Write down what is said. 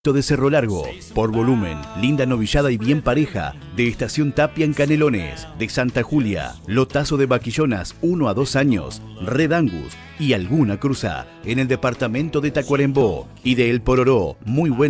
de Cerro Largo, por volumen, linda novillada y bien pareja, de Estación Tapia en Canelones, de Santa Julia, lotazo de vaquillonas 1 a 2 años, Red Angus y alguna cruza en el departamento de Tacuarembó y de El Pororó, muy buen